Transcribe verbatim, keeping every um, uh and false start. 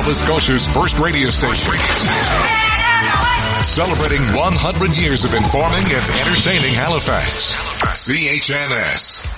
Nova Scotia's first radio station. Celebrating one hundred years of informing and entertaining Halifax. C H N S.